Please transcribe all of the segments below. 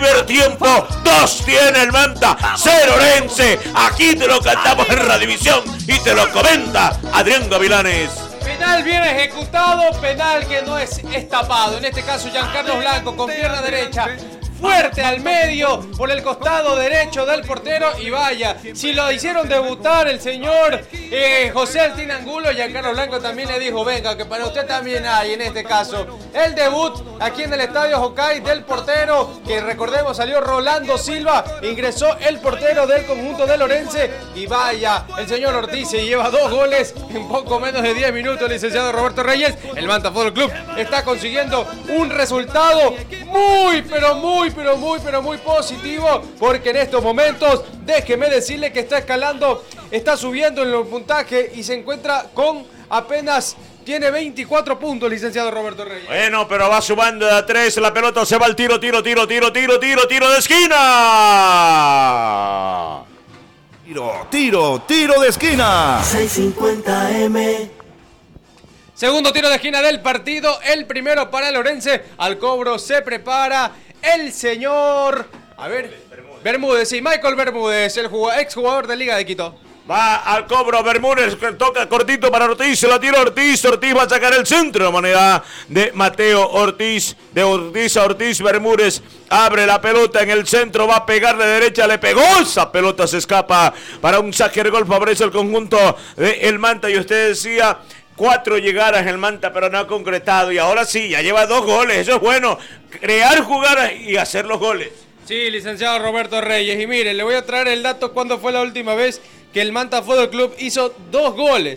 primer tiempo, 2 tiene el Manta, 0 Orense. Aquí te lo cantamos en Radivisión y te lo comenta Adrián Gavilanes. Penal bien ejecutado, penal que no es tapado. En este caso, Giancarlo Blanco con pierna derecha. Fuerte al medio, por el costado derecho del portero y vaya, si lo hicieron debutar el señor José Altín Angulo, Giancarlo Blanco también le dijo, venga, que para usted también hay en este caso el debut aquí en el Estadio Hokkaido del portero, que recordemos salió Rolando Silva, ingresó el portero del conjunto de Orense y vaya, el señor Ortiz se lleva 2 goles en poco menos de 10 minutos, licenciado Roberto Reyes. El Manta Fútbol Club está consiguiendo un resultado muy positivo, porque en estos momentos, déjeme decirle que está escalando, está subiendo en el puntaje y se encuentra con apenas, tiene 24 puntos, licenciado Roberto Reyes. Bueno, pero va sumando de a 3, la pelota se va al tiro de esquina. Tiro de esquina. 650M. Segundo tiro de esquina del partido, el primero para el Orense. Al cobro se prepara el señor, Bermúdez, sí, Michael Bermúdez, el exjugador de Liga de Quito. Va al cobro Bermúdez, toca cortito para Ortiz, se la tira Ortiz va a sacar el centro de moneda de Mateo Ortiz, de Ortiz a Ortiz. Bermúdez abre la pelota en el centro, va a pegarle derecha, le pegó, esa pelota se escapa para un saque de gol, favorece el conjunto de el Manta. Y usted decía 4 llegadas el Manta, pero no ha concretado, y ahora sí, ya lleva 2 goles, eso es bueno, crear jugadas y hacer los goles. Sí, licenciado Roberto Reyes, y mire, le voy a traer el dato cuando fue la última vez que el Manta Fútbol Club hizo 2 goles.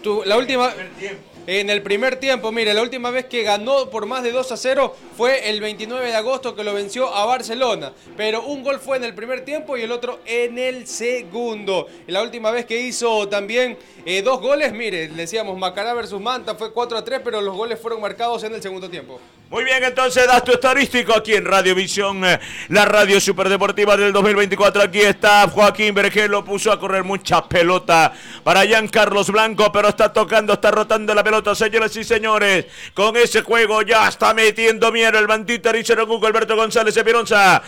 En el primer tiempo, mire, la última vez que ganó por más de 2-0 fue el 29 de agosto, que lo venció a Barcelona. Pero un gol fue en el primer tiempo y el otro en el segundo. Y la última vez que hizo también 2 goles, mire, decíamos Macará versus Manta, fue 4-3, pero los goles fueron marcados en el segundo tiempo. Muy bien, entonces dato estadístico aquí en Radiovisión, la radio superdeportiva del 2024. Aquí está Joaquín Vergel, puso a correr mucha pelota para Giancarlo Blanco, pero está tocando, está rotando la pelota, señoras y señores. Con ese juego ya está metiendo miedo el Mantita Richeronguco, Alberto González Epironza.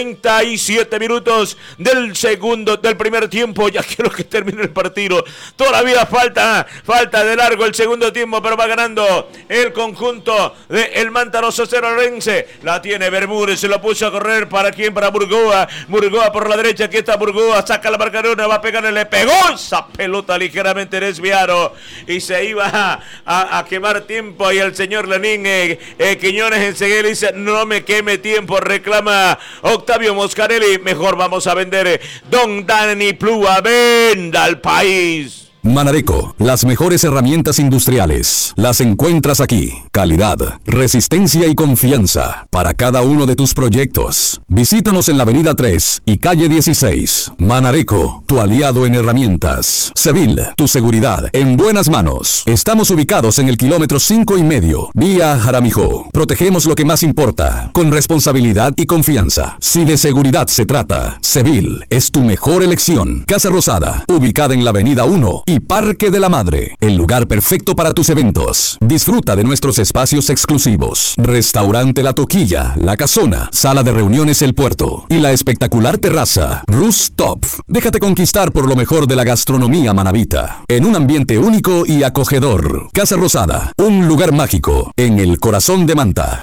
37 minutos del primer tiempo. Ya quiero que termine el partido. Todavía falta de largo el segundo tiempo, pero va ganando el conjunto de el Manta 2-0 Orense. La tiene Bermúdez, se lo puso a correr. ¿Para quién? Para Burgoa. Burgoa por la derecha, aquí está Burgoa, saca la marcarona, va a pegarle, le pegó esa pelota ligeramente desviado y se iba a quemar tiempo. Y el señor Lenín Quiñones enseguida dice, no me queme tiempo, reclama Octavio Moscarelli. Mejor vamos a vender. Don Dani Plúa, venda al país. Manareco, las mejores herramientas industriales las encuentras aquí. Calidad, resistencia y confianza para cada uno de tus proyectos. Visítanos en la avenida 3 y calle 16. Manareco, tu aliado en herramientas. Sevil, tu seguridad en buenas manos. Estamos ubicados en el kilómetro 5,5, vía Jaramijó. Protegemos lo que más importa, con responsabilidad y confianza. Si de seguridad se trata, Sevil es tu mejor elección. Casa Rosada, ubicada en la avenida 1 y Parque de la Madre, el lugar perfecto para tus eventos. Disfruta de nuestros espacios exclusivos. Restaurante La Toquilla, La Casona, Sala de Reuniones El Puerto y la espectacular terraza Rooftop. Déjate conquistar por lo mejor de la gastronomía manabita, en un ambiente único y acogedor. Casa Rosada, un lugar mágico en el corazón de Manta.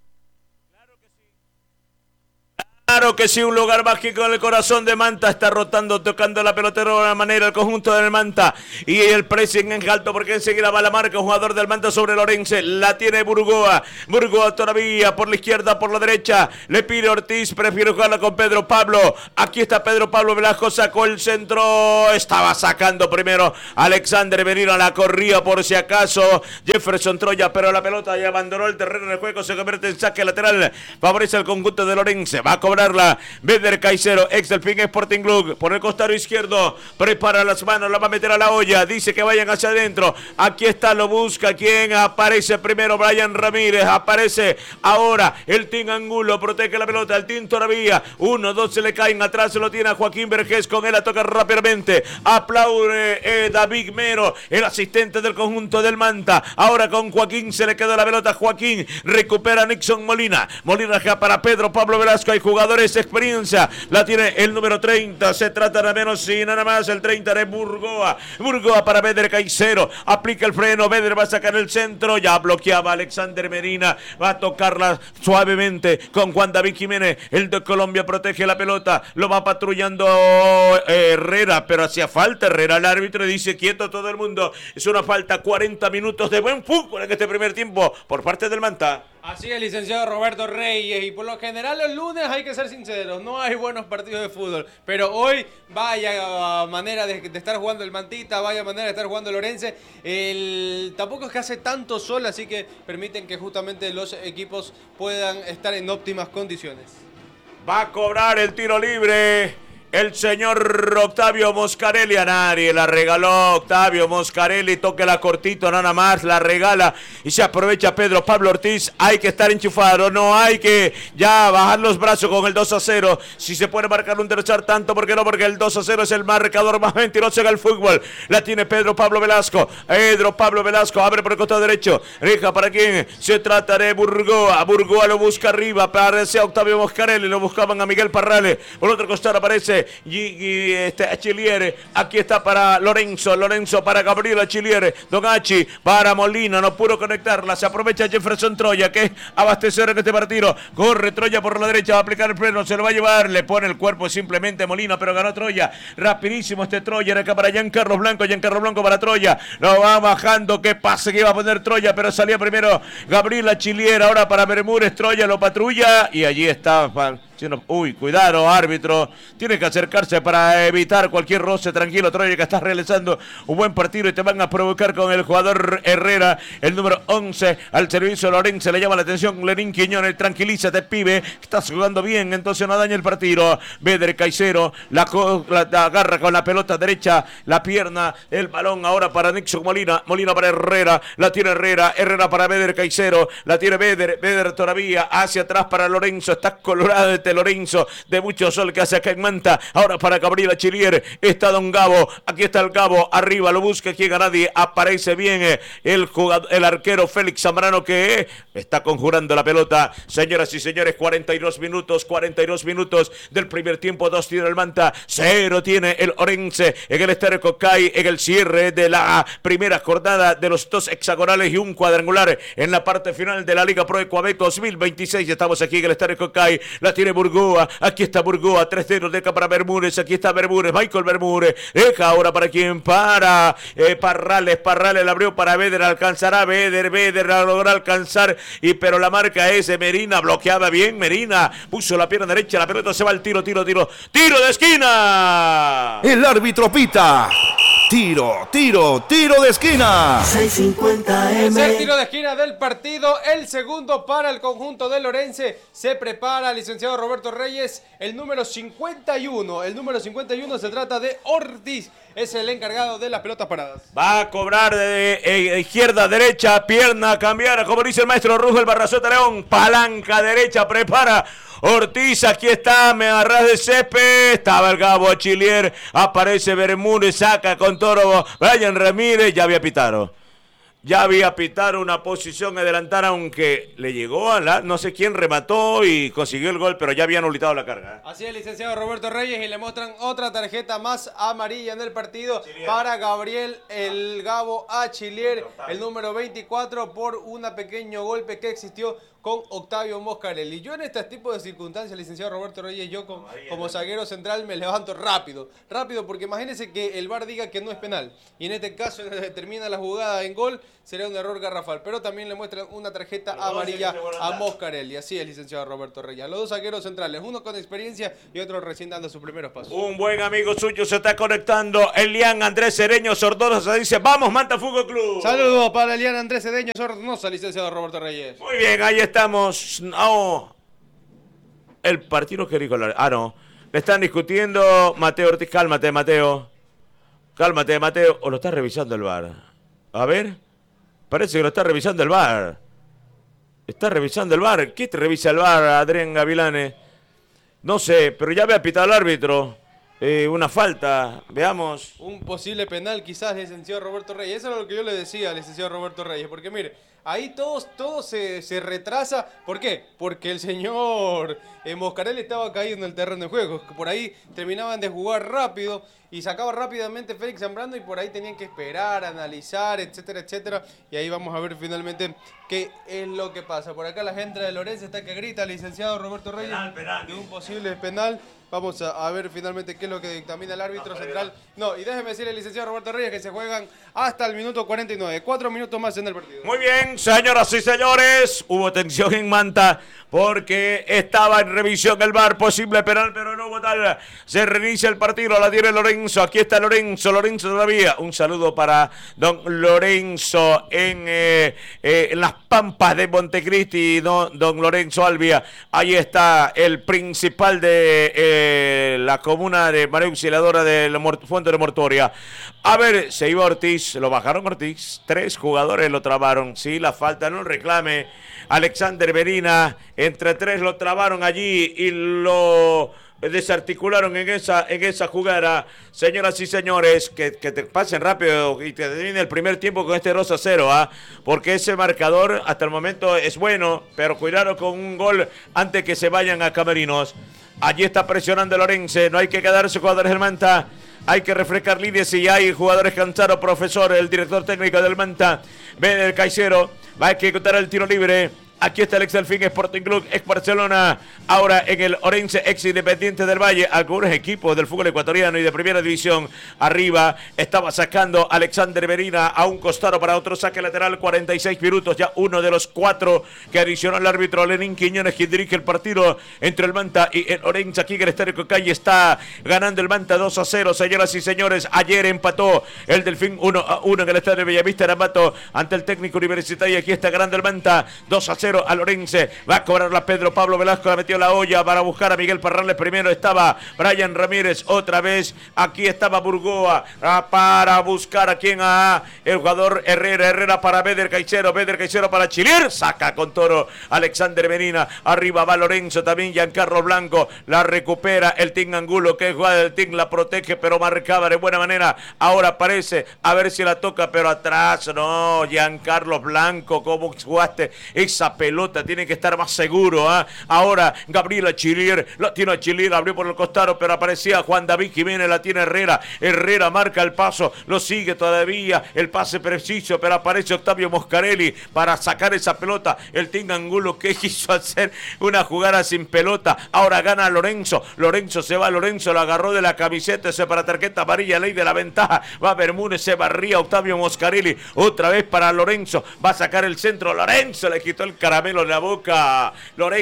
Claro que sí, un lugar mágico en el corazón de Manta. Está rotando, tocando la pelotera de una manera el conjunto del Manta. Y el pressing en alto porque enseguida va la marca. Un jugador del Manta sobre Lorense. La tiene Burgoa. Burgoa todavía por la izquierda, por la derecha. Le pide Ortiz, prefiere jugarla con Pedro Pablo. Aquí está Pedro Pablo Velasco, sacó el centro. Estaba sacando primero Alexander Merino, la corría por si acaso Jefferson Troya, pero la pelota ya abandonó el terreno de juego. Se convierte en saque lateral. Favorece al conjunto de Lorense. Va a cobrarla Beder Caicedo, ex del Fin Sporting Club, por el costado izquierdo, prepara las manos, la va a meter a la olla, dice que vayan hacia adentro. Aquí está, lo busca, quien aparece primero, Brian Ramírez, aparece ahora el Team Angulo, protege la pelota, el Team todavía, 1-2 se le caen, atrás se lo tiene a Joaquín Vergés, con él la toca rápidamente, aplaude David Mero, el asistente del conjunto del Manta. Ahora con Joaquín se le quedó la pelota, Joaquín recupera a Nixon Molina, Molina para Pedro Pablo Velasco. Hay jugadores goles, experiencia. La tiene el número 30. Se trata de menos y nada más. El 30 de Burgoa. Burgoa para Beder Caicedo. Aplica el freno. Beder va a sacar el centro. Ya bloqueaba Alexander Medina. Va a tocarla suavemente con Juan David Jiménez. El de Colombia protege la pelota. Lo va patrullando Herrera. Pero hacía falta Herrera. El árbitro dice quieto todo el mundo. Es una falta. 40 minutos de buen fútbol en este primer tiempo por parte del Manta. Así es, licenciado Roberto Reyes, y por lo general los lunes hay que ser sinceros, no hay buenos partidos de fútbol, pero hoy vaya manera de estar jugando el Mantita, vaya manera de estar jugando el Orense, tampoco es que hace tanto sol, así que permiten que justamente los equipos puedan estar en óptimas condiciones. Va a cobrar el tiro libre el señor Octavio Moscarelli. A nadie la regaló Octavio Moscarelli. Tóquela cortito nada más, la regala y se aprovecha Pedro Pablo Ortiz. Hay que estar enchufado, no hay que ya bajar los brazos con el 2-0. Si se puede marcar un tercer tanto, ¿por qué no? Porque el 2-0 es el marcador más mentiroso en el fútbol. La tiene Pedro Pablo Velasco. Pedro Pablo Velasco abre por el costado derecho. Deja para quién. Se trata de Burgoa. Burgoa lo busca arriba. Aparece a Octavio Moscarelli. Lo buscaban a Miguel Parrales. Por otro costado aparece Chiliere. Aquí está para Lorenzo para Gabriela Chiliere. Don Hachi para Molina, no pudo conectarla. Se aprovecha Jefferson Troya, que es abastecedor en este partido. Corre Troya por la derecha, va a aplicar el freno, se lo va a llevar, le pone el cuerpo simplemente Molina, pero ganó Troya. Rapidísimo este Troya, acá para Giancarlo Blanco para Troya. Lo va bajando, qué pase que iba a poner Troya, pero salía primero Gabriela Chiliere. Ahora para Bermúdez, Troya lo patrulla y allí está. Uy, cuidado, árbitro. Tiene que acercarse para evitar cualquier roce. Tranquilo, Troya, que estás realizando un buen partido y te van a provocar con el jugador Herrera, el número 11, al servicio de Lorenzo. Le llama la atención Lenín Quiñones. Tranquilízate, pibe, estás jugando bien, entonces no daña el partido. Beder Caicedo la agarra con la pelota derecha, la pierna, el balón ahora para Nixon Molina. Molina para Herrera, la tiene Herrera para Beder Caicedo, la tiene Beder todavía hacia atrás para Lorenzo. Está colorado de Lorenzo, de mucho sol que hace acá en Manta. Ahora para Gabriela Chilier, está Don Gabo, aquí está el Gabo, arriba lo busca, llega nadie, aparece bien el arquero Félix Zambrano, que está conjurando la pelota. Señoras y señores, 42 minutos del primer tiempo. 2 tiene el Manta, 0 tiene el Orense en el Estadio Cocay, en el cierre de la primera jornada de los 2 hexagonales y un cuadrangular en la parte final de la Liga Pro Ecuador 2026. Estamos aquí en el Estadio Cocay, la tiene Burgoa, aquí está Burgoa, 3-0, deja para Bermúdez, aquí está Bermúdez, Michael Bermúdez, deja ahora para quien, para Parrales la abrió para Beder, alcanzará Beder la logra alcanzar, pero la marca es Medina, bloqueaba bien Medina, puso la pierna derecha, la pelota se va al tiro de esquina. El árbitro pita. Tiro de esquina. 650M. Tercer tiro de esquina del partido, el segundo para el conjunto de Lorense. Se prepara el licenciado Roberto Reyes, el número 51. El número 51 se trata de Ortiz, es el encargado de las pelotas paradas. Va a cobrar de izquierda a derecha, pierna cambiar, como dice el maestro Rugel Barrazota León. Palanca derecha, prepara Ortiz, aquí está, me agarras de césped, estaba el Gabo Chilier, aparece Bermúdez, saca con Toro, Brian Ramírez, ya había pitado una posición adelantada, aunque le llegó a no sé quién remató y consiguió el gol, pero ya había anulado la carga. Así es, licenciado Roberto Reyes, y le muestran otra tarjeta más amarilla en el partido para Gabriel el Gabo a Chilier, el número 24, por un pequeño golpe que existió con Octavio Moscarelli. Yo en este tipo de circunstancias, licenciado Roberto Reyes, yo como zaguero central me levanto rápido, porque imagínense que el VAR diga que no es penal, y en este caso termina la jugada en gol, sería un error garrafal, pero también le muestran una tarjeta amarilla a Moscarelli. Así es, licenciado Roberto Reyes. Los dos zagueros centrales, uno con experiencia y otro recién dando sus primeros pasos. Un buen amigo suyo se está conectando, Elian Andrés Cedeño Sordosa, dice, vamos Manta Fútbol Club. Saludos para Elian Andrés Cedeño Sordosa, licenciado Roberto Reyes. Muy bien, ahí estamos. No, el partido que dijo, no, le están discutiendo. Mateo Ortiz, cálmate Mateo, o lo está revisando el VAR. A ver, parece que lo está revisando el VAR. ¿Qué te revisa el VAR, Adrián Gavilanes? No sé, pero ya había pitado el árbitro. Una falta, veamos. Un posible penal quizás, licenciado Roberto Reyes. Eso es lo que yo le decía al licenciado Roberto Reyes, porque mire, ahí todo se retrasa. ¿Por qué? Porque el señor Moscarelli estaba caído en el terreno de juego. Por ahí terminaban de jugar rápido y sacaba rápidamente Félix Zambrano y por ahí tenían que esperar, analizar, etcétera, etcétera. Y ahí vamos a ver finalmente qué es lo que pasa. Por acá la gente de Lorenzo está que grita, licenciado Roberto Reyes, Penal. de un posible penal. Vamos a ver finalmente qué es lo que dictamina el árbitro central. No, y déjeme decirle, licenciado Roberto Reyes, que se juegan hasta el minuto 49. 4 minutos más en el partido. Muy bien, señoras y señores. Hubo tensión en Manta porque estaba en revisión el VAR. Posible penal, pero no hubo tal. Se reinicia el partido, la tiene Lorenzo. Aquí está Lorenzo todavía. Un saludo para don Lorenzo en las Pampas de Montecristi, don Lorenzo Albia. Ahí está el principal de la comuna de María Auxiliadora de la Fuente de Mortoria. A ver, se iba Ortiz, lo bajaron Ortiz, 3 jugadores lo trabaron, sí, la falta no reclame, Alexander Verina, entre 3 lo trabaron allí y lo desarticularon en esa jugada. Señoras y señores, que te pasen rápido y te termine el primer tiempo con este 2-0, porque ese marcador hasta el momento es bueno, pero cuidado con un gol antes que se vayan a camerinos. Allí está presionando Lorenzo, no hay que quedarse jugadores del Manta, hay que refrescar líneas y hay jugadores cansados. Profesor, el director técnico del Manta, ve el Caicedo, va a ejecutar el tiro libre. Aquí está el ex Delfín Sporting Club, ex Barcelona, ahora en el Orense, ex Independiente del Valle. Algunos equipos del fútbol ecuatoriano y de primera división. Arriba estaba sacando Alexander Verina a un costado para otro saque lateral. 46 minutos, ya uno de los 4 que adicionó el árbitro Lenín Quiñones, quien dirige el partido entre el Manta y el Orense. Aquí en el Estadio Cocay está ganando el Manta 2-0, señoras y señores. Ayer empató el Delfín 1-1 en el Estadio Bellavista Aramato ante el técnico universitario. Aquí está ganando el Manta 2-0 a Lorense. Va a cobrarla Pedro Pablo Velasco, la metió la olla para buscar a Miguel Parrales. Primero estaba Brian Ramírez, otra vez aquí estaba Burgoa para buscar a quien, el jugador Herrera para Beder Caicedo para Chilier, saca con Toro Alexander Verina, arriba va Lorenzo, también Giancarlo Blanco, la recupera el Team Angulo, que es jugada del Team, la protege pero marcaba de buena manera. Ahora aparece, a ver si la toca, pero atrás, no, Giancarlo Blanco, ¿cómo jugaste esa pelota? Tiene que estar más seguro. Ahora Gabriela Chilier, la tiene a Chilier, abrió por el costado, pero aparecía Juan David Jiménez, la tiene Herrera marca el paso, lo sigue todavía, el pase preciso, pero aparece Octavio Moscarelli para sacar esa pelota. El Team Angulo que quiso hacer una jugada sin pelota. Ahora gana Lorenzo se va, Lorenzo lo agarró de la camiseta, ese para tarjeta amarilla, ley de la ventaja. Va Bermúdez, se barría Octavio Moscarelli, otra vez para Lorenzo, va a sacar el centro, Lorenzo le quitó el caramelo en la boca.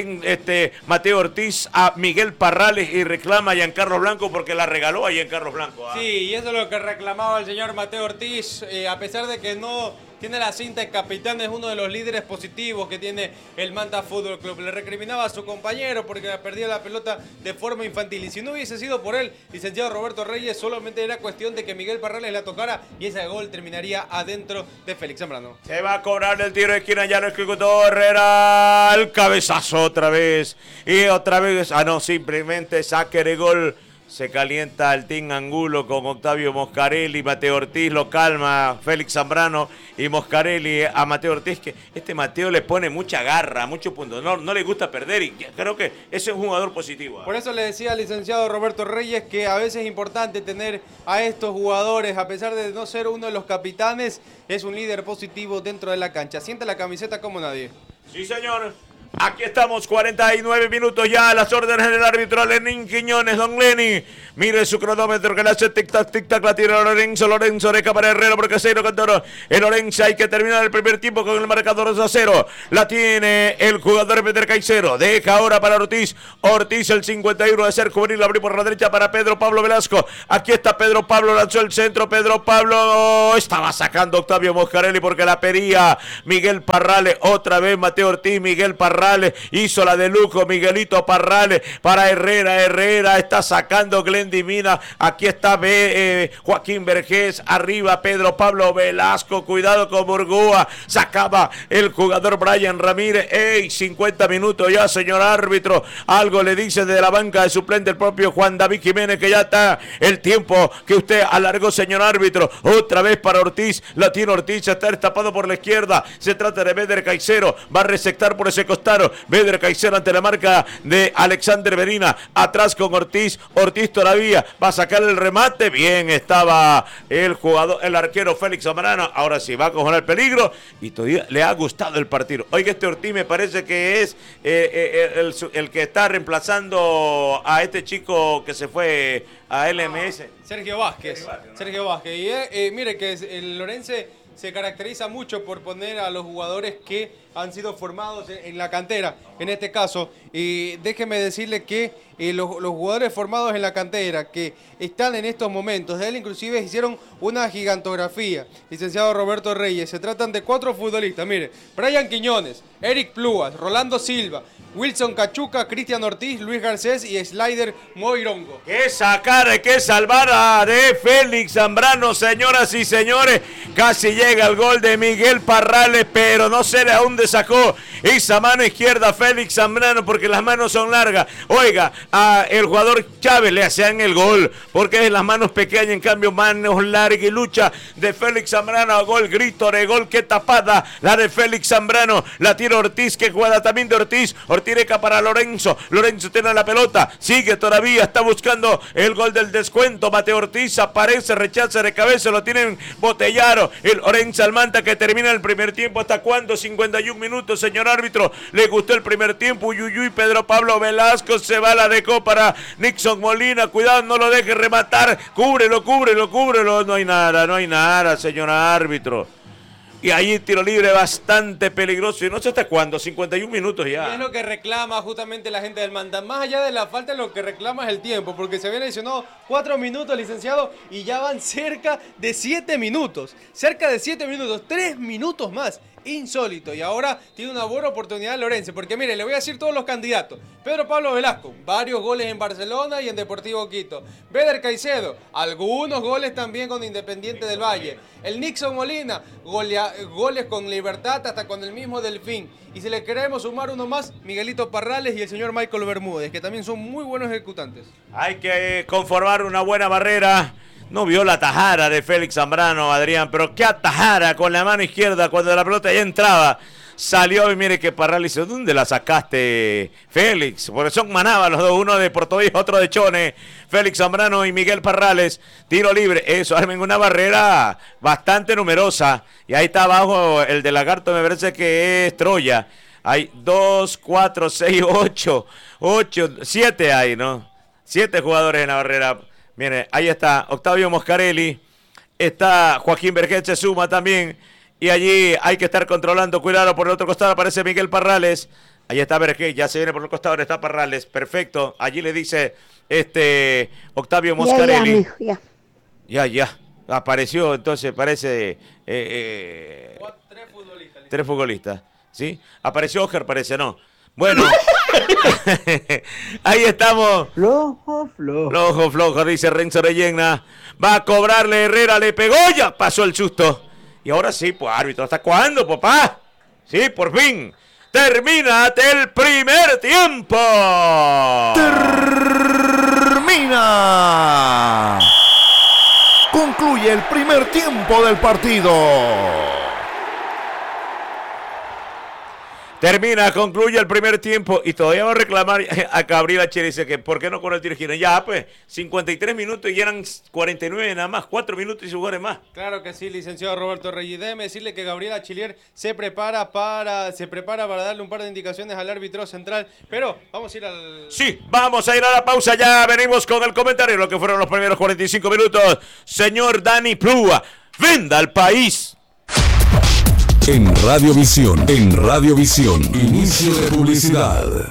Mateo Ortiz a Miguel Parrales y reclama a Giancarlo Blanco porque la regaló a Giancarlo Blanco. Sí, y eso es lo que reclamaba el señor Mateo Ortiz, a pesar de que no tiene la cinta de capitán, es uno de los líderes positivos que tiene el Manta Fútbol Club. Le recriminaba a su compañero porque perdía la pelota de forma infantil. Y si no hubiese sido por él, licenciado Roberto Reyes, solamente era cuestión de que Miguel Parrales la tocara y ese gol terminaría adentro de Félix Zambrano. Se va a cobrar el tiro de esquina, ya lo ejecutó Herrera. El cabezazo otra vez. Y otra vez, simplemente saque de gol. Se calienta el Team Angulo con Octavio Moscarelli, Mateo Ortiz lo calma, Félix Zambrano y Moscarelli a Mateo Ortiz, que Mateo le pone mucha garra, mucho punto, no le gusta perder y creo que ese es un jugador positivo. Por eso le decía al licenciado Roberto Reyes que a veces es importante tener a estos jugadores, a pesar de no ser uno de los capitanes, es un líder positivo dentro de la cancha, siente la camiseta como nadie. Sí, señor. Aquí estamos, 49 minutos ya a las órdenes del árbitro Lenín Quiñones. Don Lenny, mire su cronómetro que le hace tic-tac, la tira Lorenzo deja para Herrera porque Cero con Toro. El Orense hay que terminar el primer tiempo con el marcador 2-0. La tiene el jugador Peter Caicedo, deja ahora para Ortiz, el 51 de ser juvenil, abrió por la derecha para Pedro Pablo Velasco. Aquí está Pedro Pablo, lanzó el centro, Pedro Pablo estaba sacando Octavio Moscarelli porque la pedía Miguel Parrales, otra vez Mateo Ortiz, Miguel Parrales Parrales, hizo la de lujo Miguelito Parrales para Herrera está sacando Glenn Divina, aquí está Joaquín Vergés, arriba Pedro Pablo Velasco, cuidado con Burgúa, sacaba el jugador Brian Ramírez, 50 minutos ya, señor árbitro, algo le dice de la banca de suplente el propio Juan David Jiménez, que ya está el tiempo que usted alargó, señor árbitro, otra vez para Ortiz, la tiene Ortiz, está destapado por la izquierda, se trata de Beder Caicedo, va a resectar por ese costado, Beder Caicedo ante la marca de Alexander Verina, atrás con Ortiz todavía, va a sacar el remate, bien estaba el arquero Félix Zambrano, ahora sí, va a coger el peligro, y todavía le ha gustado el partido. Oiga, este Ortiz me parece que es el que está reemplazando a este chico que se fue a LMS. Sergio Vázquez. Y mire que el Lorense se caracteriza mucho por poner a los jugadores que han sido formados en la cantera, en este caso. Y déjeme decirle que los jugadores formados en la cantera que están en estos momentos, él inclusive hicieron una gigantografía, licenciado Roberto Reyes. Se tratan de 4 futbolistas, mire, Brian Quiñones, Eric Plúas, Rolando Silva, Wilson Cachuca, Cristian Ortiz, Luis Garcés y Slider Moirongo. ¡Qué sacar, qué salvada de Félix Zambrano, señoras y señores! Casi llega el gol de Miguel Parrales, pero no sé de dónde sacó esa mano izquierda Félix Zambrano, porque las manos son largas. Oiga, el jugador Chávez le hacían el gol, porque es las manos pequeñas, en cambio manos largas, y lucha de Félix Zambrano, gol, grito de gol, qué tapada la de Félix Zambrano, la tira Ortiz, que juega también de Ortiz reca para Lorenzo tiene la pelota, sigue todavía, está buscando el gol del descuento, Mateo Ortiz aparece, rechaza de cabeza, lo tienen Botellaro, el Lorenzo Almanta, que termina el primer tiempo. ¿Hasta cuándo? 51 minutos, señor árbitro, le gustó el primer tiempo. Uyuyuy, Pedro Pablo Velasco, se va la deco para Nixon Molina, cuidado, no lo deje rematar, cúbrelo, no hay nada, señor árbitro. Y ahí tiro libre bastante peligroso. Y no sé hasta cuándo, 51 minutos ya. Y es lo que reclama justamente la gente del Manta. Más allá de la falta, lo que reclama es el tiempo. Porque se habían adicionado 4 minutos, licenciado, y ya van cerca de 7 minutos. 3 minutos más. Insólito. Y ahora tiene una buena oportunidad Lorenzo. Porque mire, le voy a decir todos los candidatos. Pedro Pablo Velasco, varios goles en Barcelona y en Deportivo Quito. Beder Caicedo, algunos goles también con Independiente del Valle. El Nixon Molina, goles con Libertad, hasta con el mismo Delfín. Y si le queremos sumar uno más, Miguelito Parrales y el señor Michael Bermúdez, que también son muy buenos ejecutantes. Hay que conformar una buena barrera. No vio la tajara de Félix Zambrano, Adrián, pero qué atajara con la mano izquierda cuando la pelota ya entraba. Salió y mire que Parrales dice, ¿dónde la sacaste, Félix? Porque son manaba los dos, uno de Portoviejo, otro de Chone. Félix Zambrano y Miguel Parrales, tiro libre. Eso, armen una barrera bastante numerosa. Y ahí está abajo el de Lagarto, me parece que es Troya. Hay 2, 4, 6, 8, 7 hay, ¿no? 7 jugadores en la barrera. Mire, ahí está Octavio Moscarelli, está Joaquín Vergés, se suma también, y allí hay que estar controlando, cuidado, por el otro costado aparece Miguel Parrales, ahí está Vergés, ya se viene por el costado, está Parrales, perfecto, allí le dice Octavio Moscarelli, ya, apareció, entonces parece 3 futbolistas, ¿sí? Apareció Oscar, parece, no. Bueno, ahí estamos. Flojo, dice Renzo Reyena. Va a cobrarle Herrera, le pegó, ya pasó el susto. Y ahora sí, pues árbitro, ¿hasta cuándo, papá? Sí, por fin. Termina el primer tiempo. Termina. Concluye el primer tiempo del partido. Concluye el primer tiempo y todavía va a reclamar a Gabriel Achille, dice que ¿por qué no con el tiro esquina? Ya, pues, 53 minutos y eran 49 nada más, 4 minutos y jugadores más. Claro que sí, licenciado Roberto Reyes. Déjeme decirle que Gabriel Achillier se prepara para darle un par de indicaciones al árbitro central, pero vamos a ir al... Sí, vamos a ir a la pausa, ya venimos con el comentario, lo que fueron los primeros 45 minutos. Señor Dani Plúa, venda al país. En Radiovisión, inicio de publicidad.